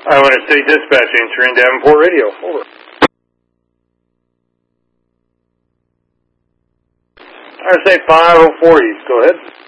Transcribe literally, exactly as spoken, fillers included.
I want to City Dispatch answering Davenport Radio. Over. I say five oh four East. Go ahead.